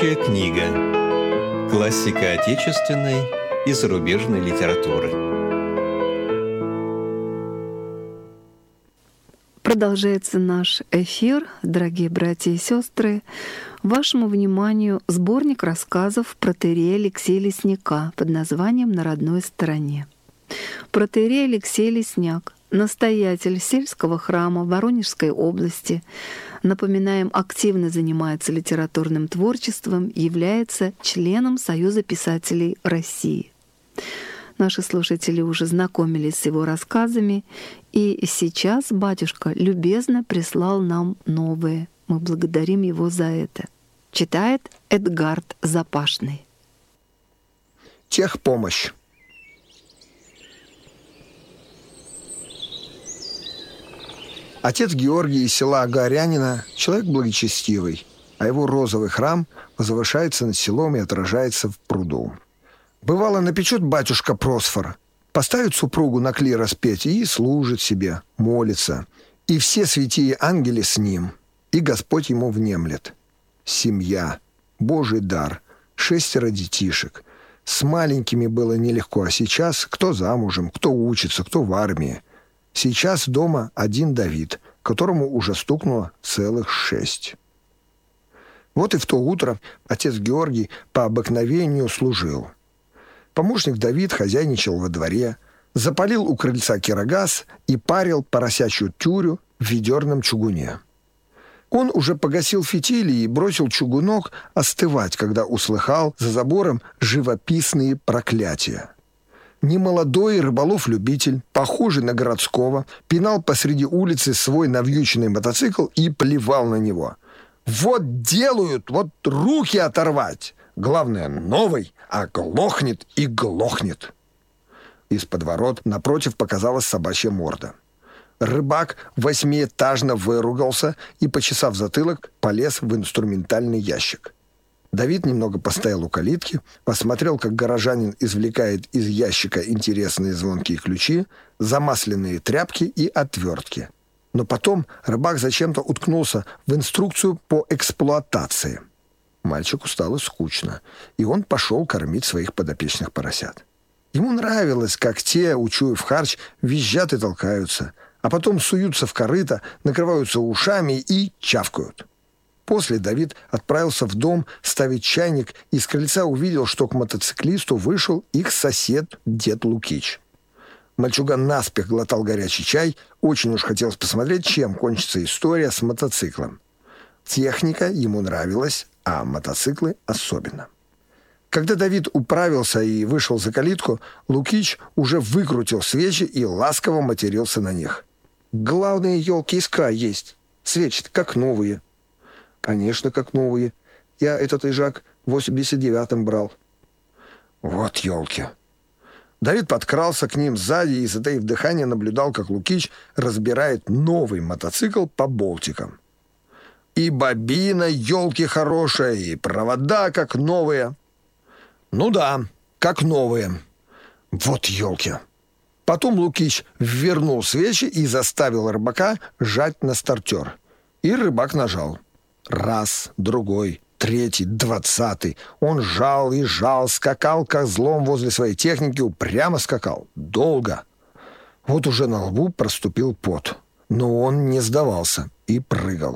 Книга. Классика отечественной и зарубежной литературы. Продолжается наш эфир, дорогие братья и сестры. Вашему вниманию сборник рассказов протоиерея Алексея Лесняка под названием «На родной стороне». Протоиерей Алексей Лесняк, настоятель сельского храма в Воронежской области, напоминаем, активно занимается литературным творчеством, является членом Союза писателей России. Наши слушатели уже знакомились с его рассказами, и сейчас батюшка любезно прислал нам новые. Мы благодарим его за это. Читает Эдгард Запашный. Техпомощь. Отец Георгий из села Горянина — человек благочестивый, а его розовый храм возвышается над селом и отражается в пруду. Бывало, напечет батюшка просфор, поставит супругу на клирос петь и служит себе, молится. И все святые ангели с ним, и Господь ему внемлет. Семья, Божий дар, 6 детишек. С маленькими было нелегко, а сейчас кто замужем, кто учится, кто в армии. Сейчас дома один Давид, которому уже стукнуло целых 6. Вот и в то утро отец Георгий по обыкновению служил. Помощник Давид хозяйничал во дворе, запалил у крыльца кирогаз и парил поросячью тюрю в ведерном чугуне. Он уже погасил фитили и бросил чугунок остывать, когда услыхал за забором живописные проклятия. Немолодой рыболов-любитель, похожий на городского, пинал посреди улицы свой навьюченный мотоцикл и плевал на него. «Вот делают, вот руки оторвать! Главное, новый, а глохнет и глохнет!» Из-под ворот напротив показалась собачья морда. Рыбак 8-этажно выругался и, почесав затылок, полез в инструментальный ящик. Давид немного постоял у калитки, посмотрел, как горожанин извлекает из ящика интересные звонкие ключи, замасленные тряпки и отвертки. Но потом рыбак зачем-то уткнулся в инструкцию по эксплуатации. Мальчику стало скучно, и он пошел кормить своих подопечных поросят. Ему нравилось, как те, учуяв харч, визжат и толкаются, а потом суются в корыто, накрываются ушами и чавкают. После Давид отправился в дом ставить чайник и с крыльца увидел, что к мотоциклисту вышел их сосед дед Лукич. Мальчуган наспех глотал горячий чай, очень уж хотелось посмотреть, чем кончится история с мотоциклом. Техника ему нравилась, а мотоциклы особенно. Когда Давид управился и вышел за калитку, Лукич уже выкрутил свечи и ласково матерился на них. «Главные елки искра есть. Свечи как новые». «Конечно, как новые. Я этот ижак в 89-м брал». «Вот елки». Давид подкрался к ним сзади и, затаив дыхание, наблюдал, как Лукич разбирает новый мотоцикл по болтикам. «И бобина, елки хорошая, и провода как новые». «Ну да, как новые. Вот елки». Потом Лукич ввернул свечи и заставил рыбака жать на стартер. И рыбак нажал. Раз, другой, третий, 20. Он жал и жал, скакал козлом возле своей техники, упрямо скакал. Долго. Вот уже на лбу проступил пот. Но он не сдавался и прыгал.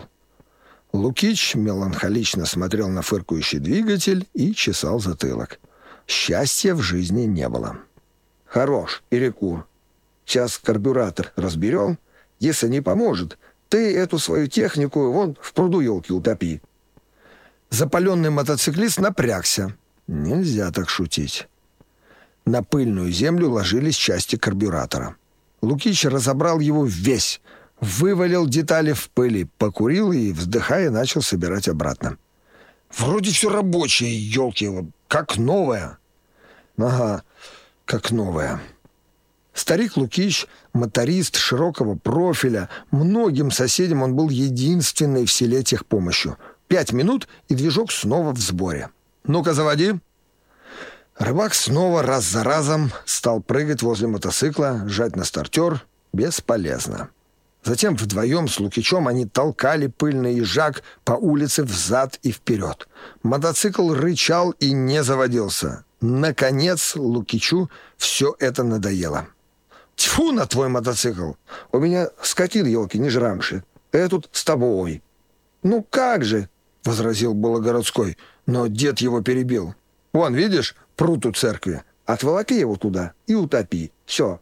Лукич меланхолично смотрел на фыркающий двигатель и чесал затылок. Счастья в жизни не было. «Хорош, перекур. Сейчас карбюратор разберем. Если не поможет, ты эту свою технику вон в пруду елки утопи». Запаленный мотоциклист напрягся. Нельзя так шутить. На пыльную землю ложились части карбюратора. Лукич разобрал его весь, вывалил детали в пыли, покурил и, вздыхая, начал собирать обратно. «Вроде все рабочее, елки, вот, как новое». «Ага, как новое». Старик Лукич, моторист широкого профиля, многим соседям он был единственной в селе техпомощью. 5 минут, и движок снова в сборе. «Ну-ка, заводи». Рыбак снова раз за разом стал прыгать возле мотоцикла, жать на стартер. Бесполезно. Затем вдвоем с Лукичом они толкали пыльный ежак по улице взад и вперед. Мотоцикл рычал и не заводился. Наконец Лукичу все это надоело. «Тьфу на твой мотоцикл! У меня скотин, елки, не жрамши. Я тут с тобой». «Ну как же!» — возразил было городской, но дед его перебил. «Вон, видишь, пруд у церкви. Отволоки его туда и утопи. Все».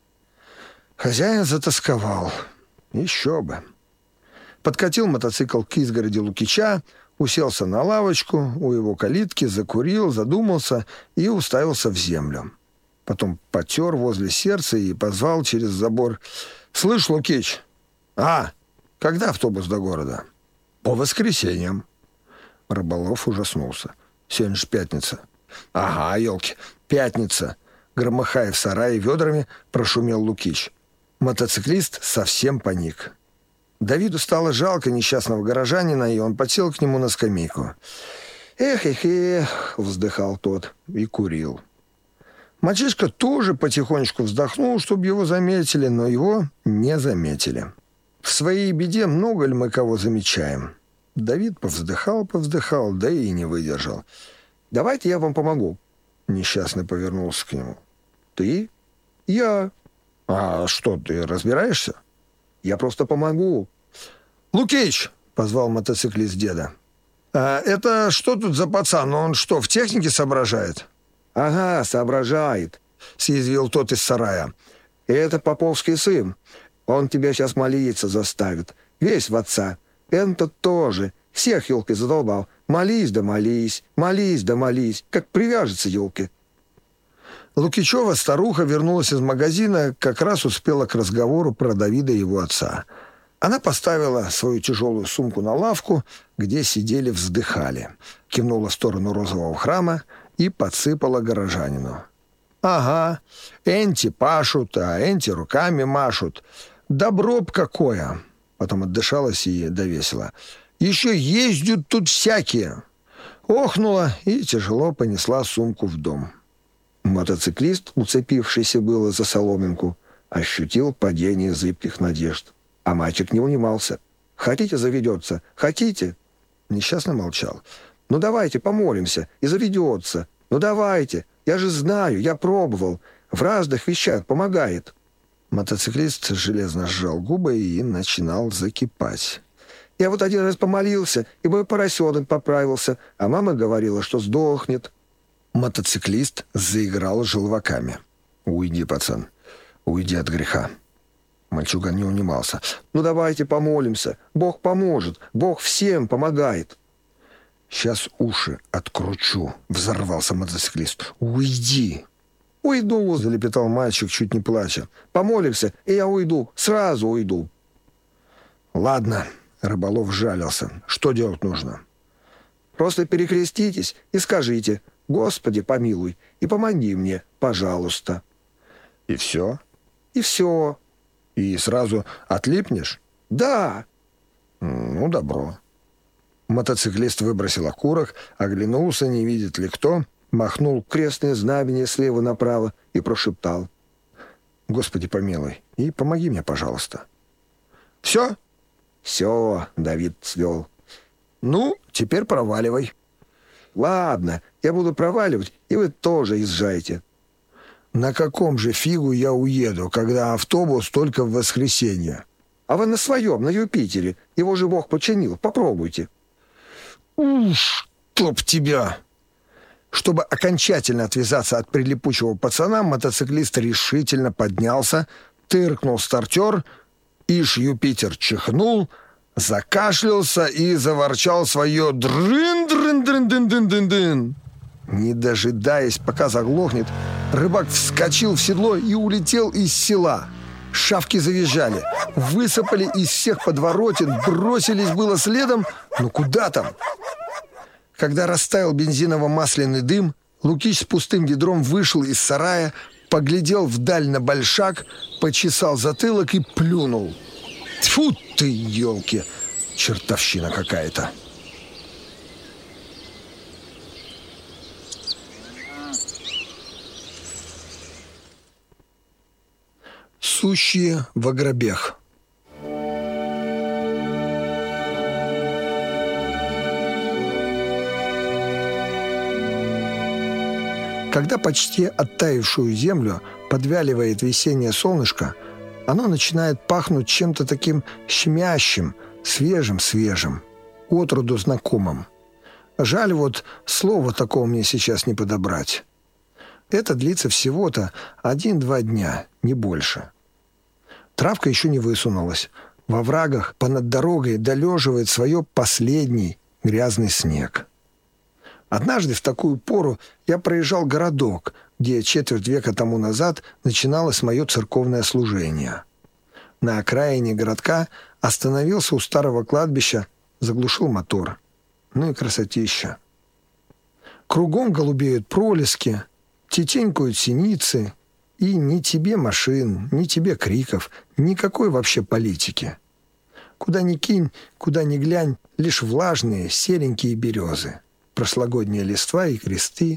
Хозяин затосковал. Еще бы. Подкатил мотоцикл к изгороди Лукича, уселся на лавочку у его калитки, закурил, задумался и уставился в землю. Потом потер возле сердца и позвал через забор: «Слышь, Лукич, когда автобус до города?» «По воскресеньям». Рыболов ужаснулся. «Сегодня же пятница». «Ага, елки, пятница». Громыхая в сарае ведрами, прошумел Лукич. Мотоциклист совсем паник. Давиду стало жалко несчастного горожанина, и он подсел к нему на скамейку. «Эх», — вздыхал тот и курил. Мальчишка тоже потихонечку вздохнул, чтобы его заметили, но его не заметили. В своей беде много ли мы кого замечаем? Давид повздыхал, да и не выдержал. «Давайте я вам помогу». Несчастный повернулся к нему. «Ты?» «Я». «А что, ты разбираешься?» «Я просто помогу». «Лукич!» — позвал мотоциклист деда. «Это что тут за пацан? Он что, в технике соображает?» «Ага, соображает», — съязвил тот из сарая. «Это поповский сын. Он тебя сейчас молиться заставит. Весь в отца. Этот тоже. Всех елки задолбал. Молись да молись, молись да молись. Как привяжется елки». Лукичева старуха вернулась из магазина, как раз успела к разговору про Давида и его отца. Она поставила свою тяжелую сумку на лавку, где сидели-вздыхали, кивнула в сторону розового храма и подсыпала горожанину. «Ага, энти пашут, а энти руками машут. Добро б какое!» Потом отдышалась и довесила. «Еще ездят тут всякие!» Охнула и тяжело понесла сумку в дом. Мотоциклист, уцепившийся было за соломинку, ощутил падение зыбких надежд. А мальчик не унимался. «Хотите, заведется? Хотите?» Несчастный молчал. «Ну давайте помолимся, и заведется. Ну давайте, я же знаю, я пробовал. В разных вещах помогает». Мотоциклист железно сжал губы и начинал закипать. «Я вот один раз помолился, и мой поросенок поправился, а мама говорила, что сдохнет». Мотоциклист заиграл желваками. «Уйди, пацан, уйди от греха». Мальчуган не унимался. «Ну давайте помолимся, Бог поможет, Бог всем помогает». «Сейчас уши откручу», — взорвался мотоциклист. «Уйди». «Уйду», — залепетал мальчик, чуть не плача. «Помолимся, и я уйду, сразу уйду». «Ладно», — Рыболов жалился. «Что делать нужно?» «Просто перекреститесь и скажите: Господи, помилуй, и помоги мне, пожалуйста». «И все?» «И все». «И сразу отлипнешь?» «Да». «Ну, добро». Мотоциклист выбросил окурок, оглянулся, не видит ли кто, махнул крестное знамение слева направо и прошептал: «Господи, помилуй, и помоги мне, пожалуйста». «Все?» «Все», — Давид свел. «Ну, теперь проваливай». «Ладно, я буду проваливать, и вы тоже езжайте». «На каком же фигу я уеду, когда автобус только в воскресенье?» «А вы на своем, на Юпитере. Его же Бог починил. Попробуйте». «Уж, чтоб тебя!» Чтобы окончательно отвязаться от прилипучего пацана, мотоциклист решительно поднялся, тыркнул стартер, ишь Юпитер чихнул, закашлялся и заворчал свое «дрын-дрын-дрын-дын-дын-дын-дын». Не дожидаясь, пока заглохнет, рыбак вскочил в седло и улетел из села. Шавки завизжали, высыпали из всех подворотен, бросились было следом, но куда там? Когда растаял бензиново-масляный дым, Лукич с пустым ведром вышел из сарая, поглядел вдаль на большак, почесал затылок и плюнул. Тьфу ты, елки, чертовщина какая-то. Сущие в ограбех. Когда почти оттаившую землю подвяливает весеннее солнышко, оно начинает пахнуть чем-то таким щемящим, свежим, отроду знакомым. Жаль, вот слова такого мне сейчас не подобрать. Это длится всего-то 1-2 дня, не больше. Травка еще не высунулась. Во оврагах понад дорогой долеживает свое последний грязный снег. Однажды в такую пору я проезжал городок, где четверть века тому назад начиналось мое церковное служение. На окраине городка остановился у старого кладбища, заглушил мотор. Ну и красотища. Кругом голубеют пролески, тетенькают синицы, и ни тебе машин, ни тебе криков, никакой вообще политики. Куда ни кинь, куда ни глянь, лишь влажные серенькие березы, прошлогодняя листва и кресты.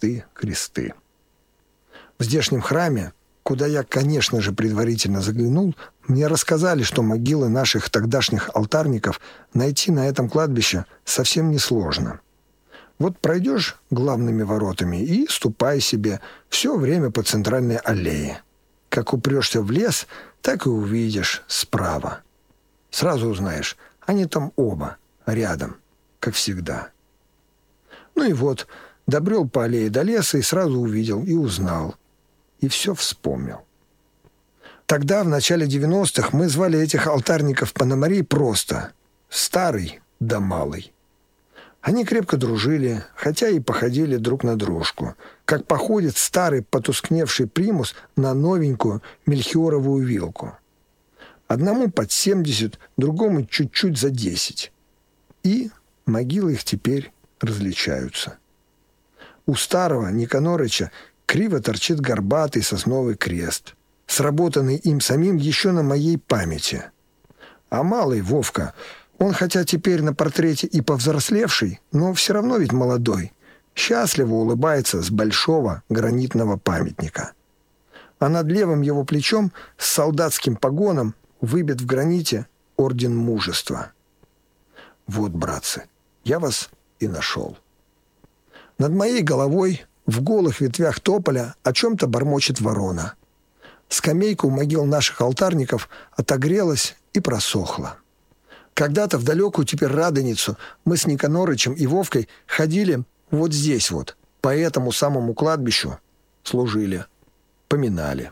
В здешнем храме, куда я, конечно же, предварительно заглянул, мне рассказали, что могилы наших тогдашних алтарников найти на этом кладбище совсем несложно. Вот пройдешь главными воротами и ступай себе все время по центральной аллее. Как упрешься в лес, так и увидишь справа. Сразу узнаешь, они там оба, рядом, как всегда. Ну и вот, добрел по аллее до леса и сразу увидел и узнал. И все вспомнил. Тогда, в начале 90-х, мы звали этих алтарников Пономарей просто «Старый да Малый». Они крепко дружили, хотя и походили друг на дружку, как походит старый потускневший примус на новенькую мельхиоровую вилку. Одному под 70, другому чуть-чуть за 10. И могилы их теперь различаются. У старого Никанорыча криво торчит горбатый сосновый крест, сработанный им самим еще на моей памяти. А малый Вовка, он хотя теперь на портрете и повзрослевший, но все равно ведь молодой, счастливо улыбается с большого гранитного памятника. А над левым его плечом с солдатским погоном выбит в граните орден мужества. Вот, братцы, я вас и нашел. Над моей головой в голых ветвях тополя о чем-то бормочет ворона. Скамейка у могил наших алтарников отогрелась и просохла. Когда-то в далекую теперь Радоницу мы с Никанорычем и Вовкой ходили вот здесь вот, по этому самому кладбищу, служили, поминали.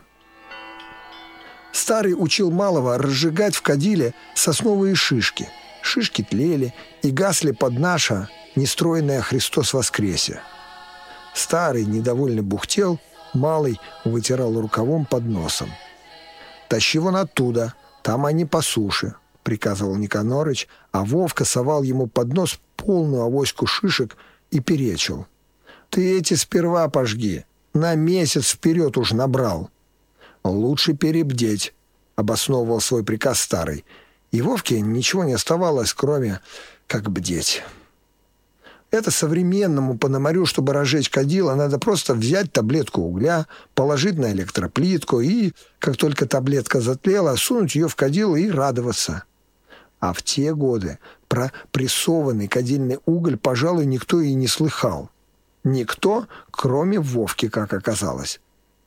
Старый учил малого разжигать в кадиле сосновые шишки. Шишки тлели и гасли под наше нестроенное «Христос воскресе». Старый недовольно бухтел, малый вытирал рукавом под носом. «Тащи вон оттуда, там они по суше», — приказывал Никанорыч, а Вовка совал ему под нос полную авоську шишек и перечил. «Ты эти сперва пожги, на месяц вперед уж набрал». «Лучше перебдеть», — обосновывал свой приказ старый. И Вовке ничего не оставалось, кроме как бдеть. Это современному пономарю, чтобы разжечь кадило, надо просто взять таблетку угля, положить на электроплитку и, как только таблетка затлела, сунуть ее в кадило и радоваться. А в те годы про прессованный кадильный уголь, пожалуй, никто и не слыхал. Никто, кроме Вовки, как оказалось.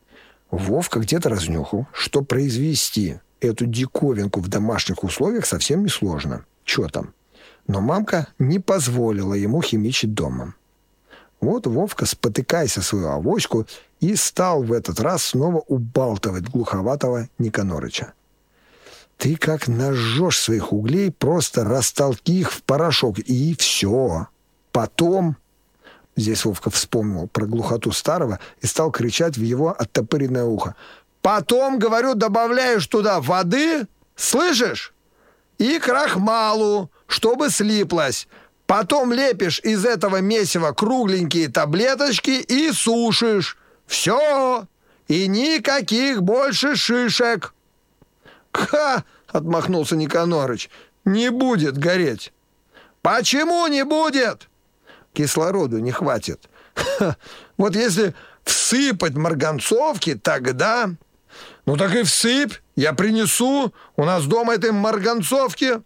Вовка где-то разнюхал, что произвести эту диковинку в домашних условиях совсем несложно. Чё там? Но мамка не позволила ему химичить дома. Вот Вовка, спотыкаясь о свою авоську, и стал в этот раз снова убалтывать глуховатого Никанорыча. «Ты как нажжешь своих углей, просто растолки их в порошок, и все. Потом...» Здесь Вовка вспомнил про глухоту старого и стал кричать в его оттопыренное ухо. «Потом, говорю, добавляешь туда воды, слышишь? И крахмалу, чтобы слиплось. Потом лепишь из этого месива кругленькие таблеточки и сушишь. Все! И никаких больше шишек!» «Ха!» — отмахнулся Никанорыч. «Не будет гореть!» «Почему не будет?» «Кислороду не хватит. Ха, вот если всыпать марганцовки, тогда...» «Ну так и всыпь, я принесу. У нас дома этой марганцовки».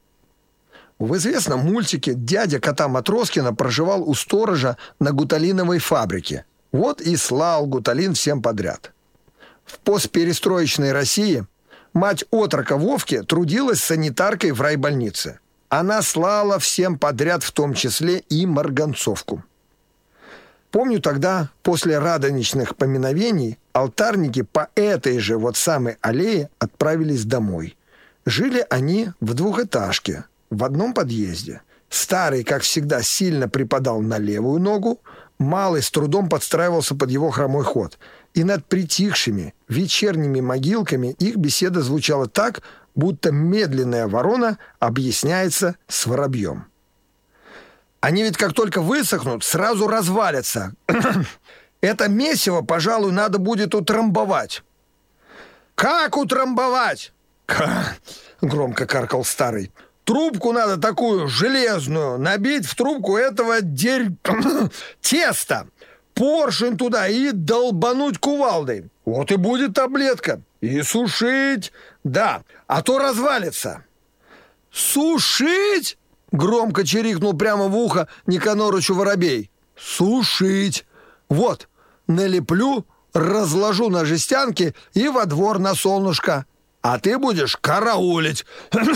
В известном мультике дядя кота Матроскина проживал у сторожа на гуталиновой фабрике. Вот и слал гуталин всем подряд. В постперестроечной России мать отрока Вовки трудилась санитаркой в райбольнице. Она слала всем подряд, в том числе и марганцовку. Помню, тогда, после радоничных поминовений, алтарники по этой же вот самой аллее отправились домой. Жили они в двухэтажке, в одном подъезде. Старый, как всегда, сильно припадал на левую ногу, малый с трудом подстраивался под его хромой ход. И над притихшими вечерними могилками их беседа звучала так, будто медленная ворона объясняется с воробьем. Они ведь как только высохнут, сразу развалятся. Это месиво, пожалуй, надо будет утрамбовать. «Как утрамбовать?» Громко каркал старый. «Трубку надо такую железную набить в трубку этого теста, поршень туда и долбануть кувалдой. Вот и будет таблетка. И сушить, да, а то развалится». «Сушить?» — громко чирикнул прямо в ухо Никанорычу воробей. «Сушить. Вот, налеплю, разложу на жестянке и во двор на солнышко. А ты будешь караулить».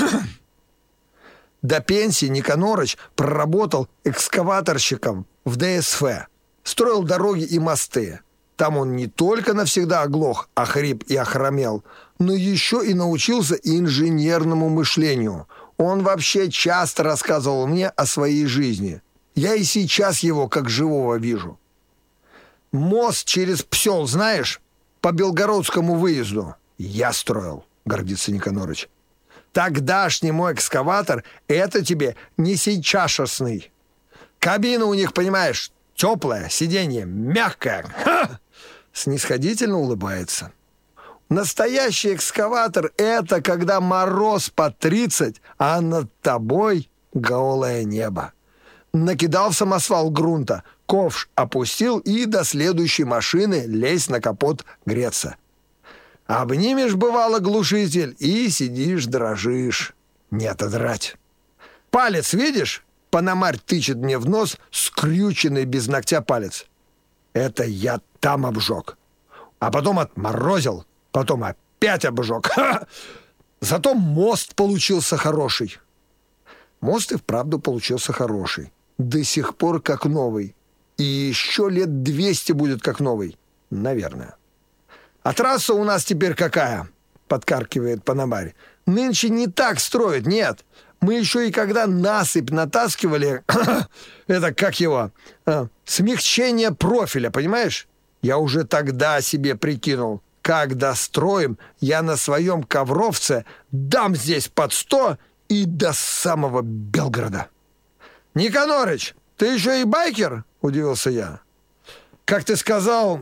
До пенсии Никанорыч проработал экскаваторщиком в ДСФ. Строил дороги и мосты. Там он не только навсегда оглох, охрип и охромел, но еще и научился инженерному мышлению. Он вообще часто рассказывал мне о своей жизни. Я и сейчас его как живого вижу. «Мост через Псел, знаешь? По Белгородскому выезду. Я строил», — гордится Никанорыч. «Тогдашний мой экскаватор — это тебе не сейчасшный. Кабина у них, понимаешь, теплая, сиденье мягкое». Ха! Снисходительно улыбается. Настоящий экскаватор — это когда мороз по 30, а над тобой голое небо. Накидал в самосвал грунта, ковш опустил и до следующей машины лезь на капот греться. Обнимешь, бывало, глушитель и сидишь, дрожишь. Не отодрать. Палец, видишь? Пономарь тычет мне в нос скрюченный без ногтя палец. Это я там обжег. А потом отморозил, потом опять обжег. Ха! Зато мост получился хороший. Мост и вправду получился хороший. До сих пор как новый. И еще лет 200 будет как новый. Наверное. «А трасса у нас теперь какая?» — подкаркивает Пономарь. «Нынче не так строят, нет. Мы еще и когда насыпь натаскивали, это как его, смягчение профиля, понимаешь? Я уже тогда себе прикинул, как достроим, я на своем ковровце дам здесь под 100 и до самого Белгорода». «Никанорыч, ты еще и байкер?» — удивился я. «Как ты сказал,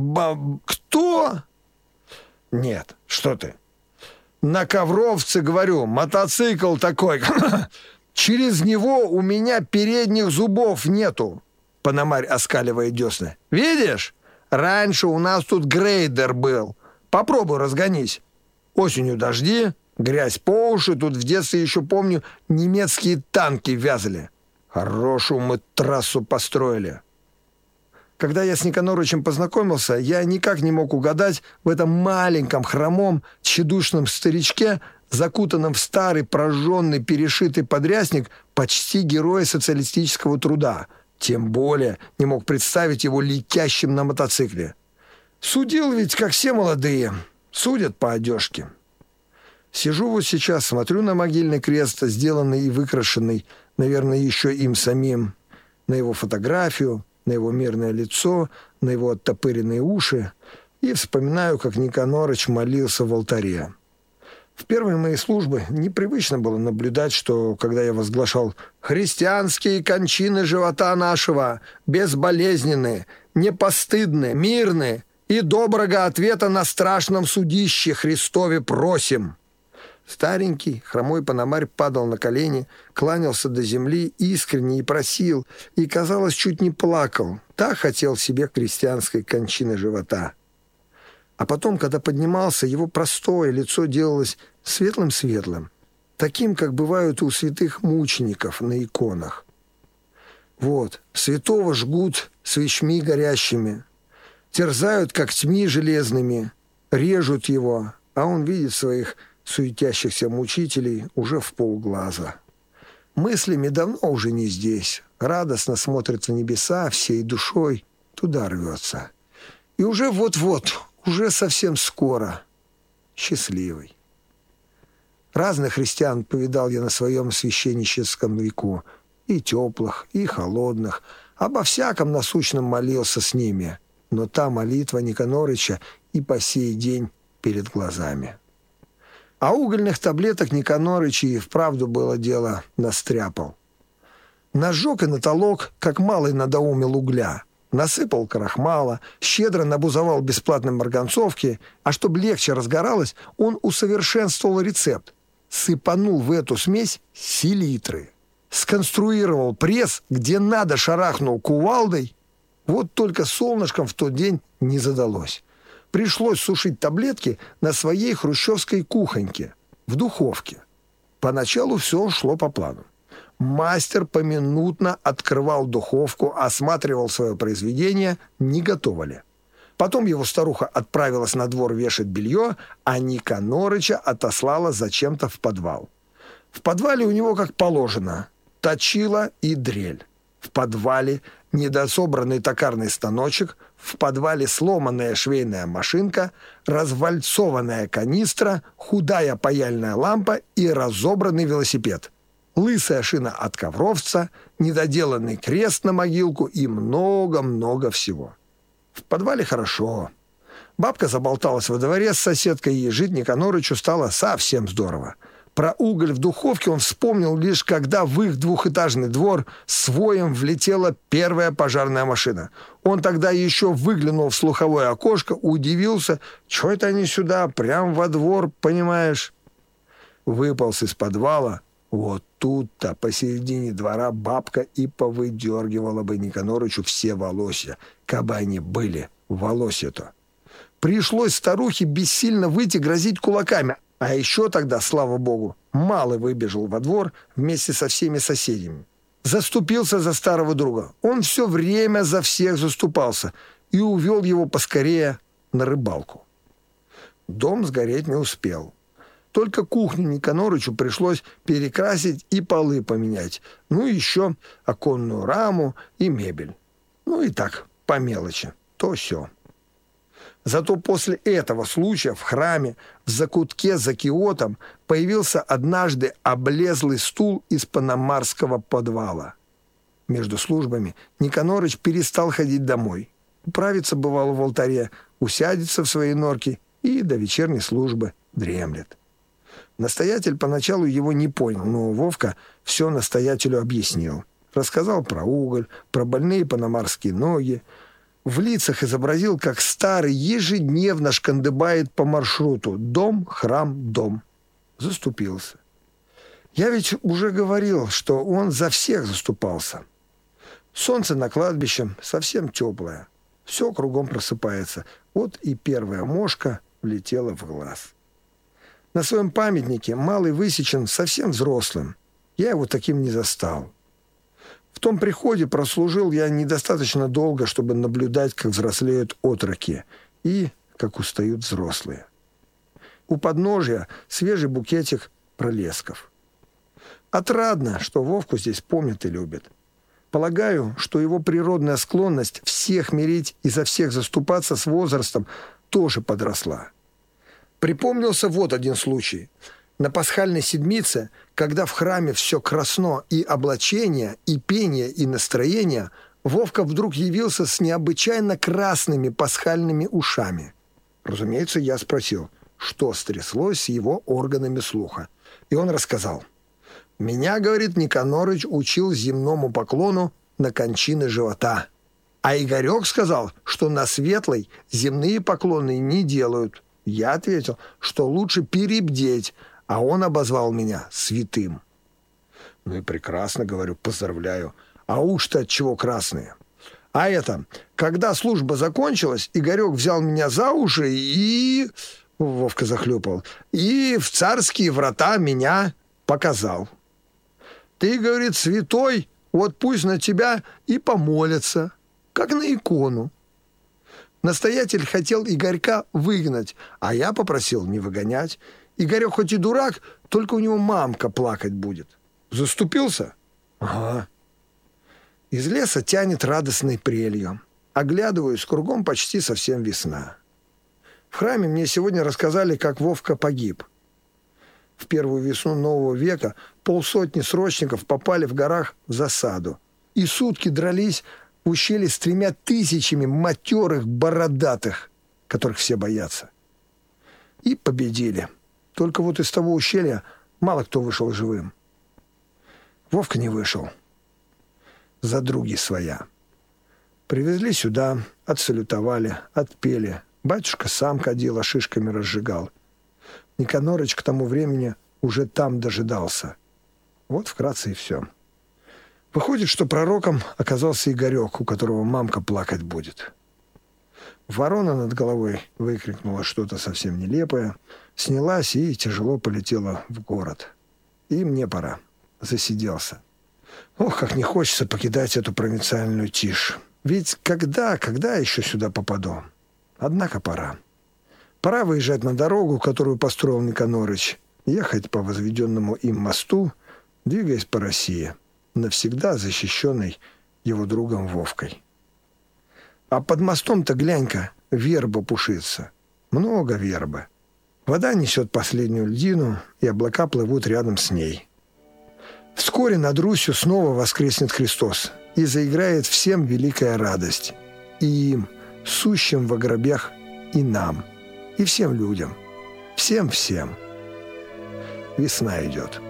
кто?» «Нет, что ты. На ковровце, говорю, мотоцикл такой. Через него у меня передних зубов нету», — Пономарь оскаливает десны. «Видишь? Раньше у нас тут грейдер был. Попробуй разгонись. Осенью дожди, грязь по уши. Тут в детстве еще, помню, немецкие танки вязали. Хорошую мы трассу построили». Когда я с Никанорычем познакомился, я никак не мог угадать в этом маленьком, хромом, тщедушном старичке, закутанном в старый, прожженный, перешитый подрясник, почти героя социалистического труда. Тем более не мог представить его летящим на мотоцикле. Судил ведь, как все молодые, судят по одежке. Сижу вот сейчас, смотрю на могильный крест, сделанный и выкрашенный, наверное, еще им самим, на его фотографию, на его мирное лицо, на его оттопыренные уши, и вспоминаю, как Никанорыч молился в алтаре. В первые мои службы непривычно было наблюдать, что, когда я возглашал «христианские кончины живота нашего, безболезненны, непостыдны, мирны, и доброго ответа на страшном судище Христове просим», старенький, хромой Пономарь падал на колени, кланялся до земли искренне и просил, и, казалось, чуть не плакал. Так хотел себе христианской кончины живота. А потом, когда поднимался, его простое лицо делалось светлым-светлым, таким, как бывают у святых мучеников на иконах. Вот, святого жгут свечми горящими, терзают когтьми железными, режут его, а он видит своих суетящихся мучителей уже в полглаза. Мыслями давно уже не здесь, радостно смотрит в небеса, всей душой туда рвется. И уже вот-вот, уже совсем скоро, счастливый. Разных христиан повидал я на своем священническом веку, и теплых, и холодных, обо всяком насущном молился с ними, но та молитва Никанорыча и по сей день перед глазами. А угольных таблеток Никанорыч и вправду было дело настряпал. Нажег и натолок, как малый надоумил угля, насыпал крахмала, щедро набузовал бесплатной марганцовки, а чтобы легче разгоралось, он усовершенствовал рецепт. Сыпанул в эту смесь селитры. Сконструировал пресс, где надо шарахнул кувалдой. Вот только солнышком в тот день не задалось. Пришлось сушить таблетки на своей хрущевской кухоньке, в духовке. Поначалу все шло по плану. Мастер поминутно открывал духовку, осматривал свое произведение, не готово ли. Потом его старуха отправилась на двор вешать белье, а Никанорыча отослала зачем-то в подвал. В подвале у него, как положено, точила и дрель. В подвале недособранный токарный станочек, в подвале сломанная швейная машинка, развальцованная канистра, худая паяльная лампа и разобранный велосипед. Лысая шина от ковровца, недоделанный крест на могилку и много-много всего. В подвале хорошо. Бабка заболталась во дворе с соседкой, и жить Никанорычу стало совсем здорово. Про уголь в духовке он вспомнил лишь, когда в их двухэтажный двор с воем влетела первая пожарная машина. Он тогда еще выглянул в слуховое окошко, удивился, что это они сюда, прям во двор, понимаешь? Выполз из подвала. Вот тут-то посередине двора бабка и повыдергивала бы Никанорычу все волосья, кабы они были волосья-то. Пришлось старухе бессильно выйти грозить кулаками, а еще тогда, слава богу, малый выбежал во двор вместе со всеми соседями. Заступился за старого друга. Он все время за всех заступался и увел его поскорее на рыбалку. Дом сгореть не успел. Только кухню Никанорычу пришлось перекрасить и полы поменять. Ну, еще оконную раму и мебель. Ну, и так, по мелочи. То-сё. Зато после этого случая в храме, в закутке за киотом, появился однажды облезлый стул из панамарского подвала. Между службами Никанорыч перестал ходить домой. Управится, бывало, в алтаре, усядется в своей норке и до вечерней службы дремлет. Настоятель поначалу его не понял, но Вовка все настоятелю объяснил. Рассказал про уголь, про больные панамарские ноги. В лицах изобразил, как старый ежедневно шкандыбает по маршруту «дом, храм, дом». Заступился. Я ведь уже говорил, что он за всех заступался. Солнце на кладбище совсем теплое. Все кругом просыпается. Вот и первая мошка влетела в глаз. На своем памятнике малый высечен совсем взрослым. Я его таким не застал. В том приходе прослужил я недостаточно долго, чтобы наблюдать, как взрослеют отроки и как устают взрослые. У подножия свежий букетик пролесков. Отрадно, что Вовку здесь помнят и любят. Полагаю, что его природная склонность всех мирить и за всех заступаться с возрастом тоже подросла. Припомнился вот один случай. На пасхальной седмице, когда в храме все красно и облачение, и пение, и настроение, Вовка вдруг явился с необычайно красными пасхальными ушами. Разумеется, я спросил, что стряслось с его органами слуха. И он рассказал. «Меня, — говорит, — Никанорыч учил земному поклону на кончины живота. А Игорек сказал, что на светлой земные поклоны не делают. Я ответил, что лучше перебдеть, а он обозвал меня святым». Ну и прекрасно, говорю, поздравляю. А уж-то от чего красные? А это, когда служба закончилась, Игорек взял меня за уши и... Вовка захлюпал. И в царские врата меня показал. «Ты, — говорит, — святой, вот пусть на тебя и помолятся, как на икону». Настоятель хотел Игорька выгнать, а я попросил не выгонять. Игорек хоть и дурак, только у него мамка плакать будет. Заступился? Ага. Из леса тянет радостной прелью. Оглядываюсь, кругом почти совсем весна. В храме мне сегодня рассказали, как Вовка погиб. В первую весну нового века 50 срочников попали в горах в засаду. И сутки дрались в ущелье с 3000 матерых бородатых, которых все боятся. И победили. Только вот из того ущелья мало кто вышел живым. Вовка не вышел. Задруги своя. Привезли сюда, отсалютовали, отпели. Батюшка сам кадила, шишками разжигал. Никанорыч к тому времени уже там дожидался. Вот вкратце и все. Выходит, что пророком оказался Игорек, у которого мамка плакать будет. Ворона над головой выкрикнула что-то совсем нелепое, снялась и тяжело полетела в город. И мне пора. Засиделся. Ох, как не хочется покидать эту провинциальную тишь. Ведь когда еще сюда попаду? Однако пора. Пора выезжать на дорогу, которую построил Никанорыч, ехать по возведенному им мосту, двигаясь по России, навсегда защищенной его другом Вовкой. А под мостом-то, глянь-ка, верба пушится. Много вербы. Вода несет последнюю льдину, и облака плывут рядом с ней. Вскоре над Русью снова воскреснет Христос, и заиграет всем великая радость. И им, сущим во гробях, и нам, и всем людям. Всем-всем. Весна идет.